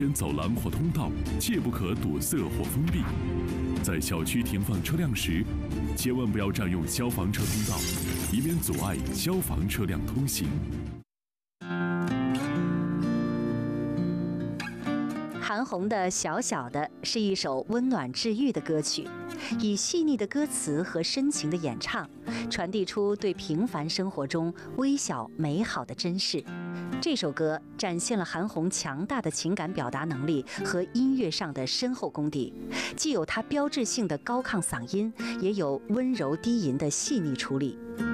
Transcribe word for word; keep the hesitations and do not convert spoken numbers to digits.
走廊或通道切不可堵塞或封闭。在小区停放车辆时，千万不要占用消防车通道，以免阻碍消防车辆通行。 韩红的《小小的》是一首温暖治愈的歌曲，以细腻的歌词和深情的演唱，传递出对平凡生活中微小美好的珍视。这首歌展现了韩红强大的情感表达能力和音乐上的深厚功底，既有她标志性的高亢嗓音，也有温柔低吟的细腻处理。